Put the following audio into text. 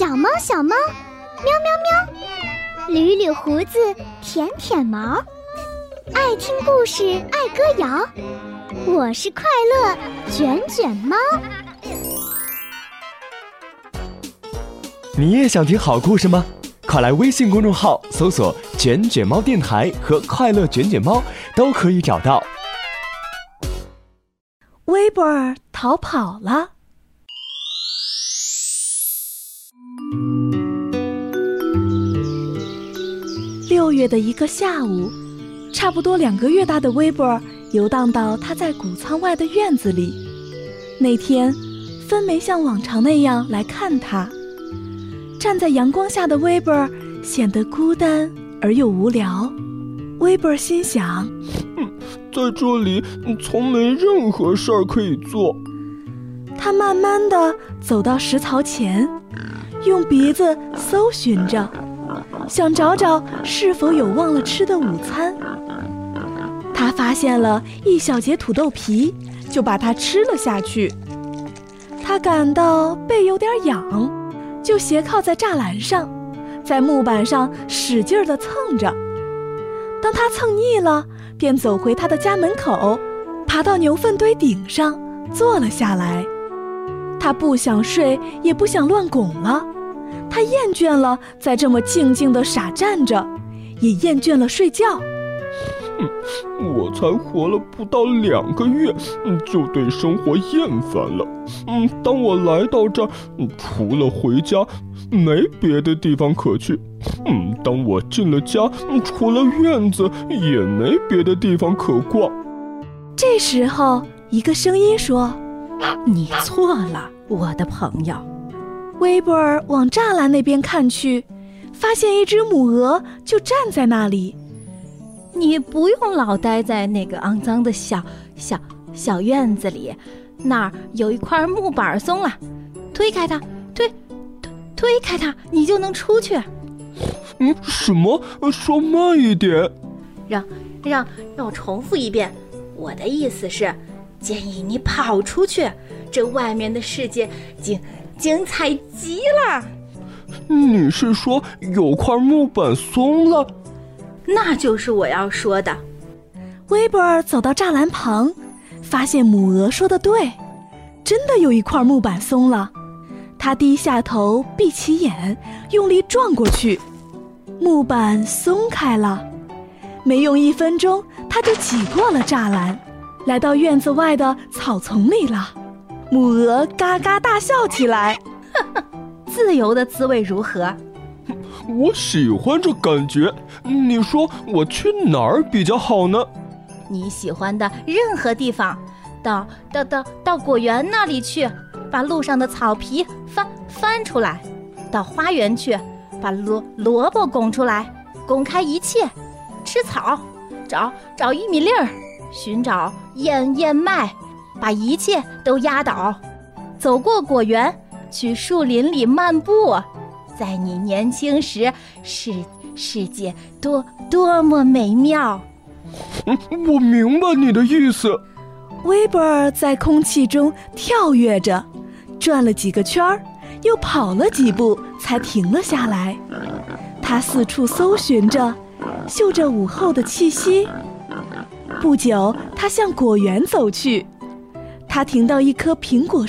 小猫小猫，喵喵喵，捋捋胡子，舔舔毛，爱听故事，爱歌谣。我是快乐卷卷猫。 你也想听好故事吗？快来微信公众号搜索卷卷猫电台和快乐卷卷猫，都可以找到。 威博尔逃跑了。6月的一个下午，差不多2个月大的威博尔游荡到他在谷仓外的院子里。那天，芬没像往常那样来看他。站在阳光下的威博尔显得孤单而又无聊。威博尔心想， 在这里从没任何事儿可以做。 他慢慢地走到食槽前，用鼻子搜寻着，想找找是否有忘了吃的午餐。他发现了一小截土豆皮，就把它吃了下去。他感到背有点痒，就斜靠在栅栏上，在木板上使劲地蹭着。当他蹭腻了，便走回他的家门口，爬到牛粪堆顶上坐了下来。他不想睡，也不想乱拱了。他厌倦了在这么静静地傻站着，也厌倦了睡觉。 我才活了不到2个月，就对生活厌烦了。当我来到这儿，除了回家，没别的地方可去。当我进了家，除了院子，也没别的地方可逛。 这时候，一个声音说：“ 你错了，我的朋友。” 威博尔往栅栏那边看去，发现一只母鹅就站在那里。 你不用老待在那个肮脏的小院子里，那儿有一块木板松了，推开它，推开它，你就能出去。 什么？说慢一点。 让我重复一遍。我的意思是，建议你跑出去，这外面的世界精彩极了。 你是说有块木板松了？ 那就是我要说的。 威博尔走到栅栏旁，发现母鹅说的对，真的有一块木板松了。他低下头，闭起眼，用力撞过去，木板松开了。没用1分钟，他就挤过了栅栏，来到院子外的草丛里了。母鹅嘎嘎大笑起来。 自由的滋味如何？ 我喜欢这感觉。你说我去哪儿比较好呢？ 你喜欢的任何地方，到果园那里去，把路上的草皮翻出来；到花园去，把萝卜拱出来，拱开一切；吃草，找玉米粒儿，寻找燕麦，把一切都压倒；走过果园，去树林里漫步。在你年轻时，世界多么美妙。 我明白你的意思。 威博尔在空气中跳跃着，转了几个圈儿，又跑了几步，才停了下来。他四处搜寻着，嗅着午后的气息。不久，他向果园走去。他停到一棵苹果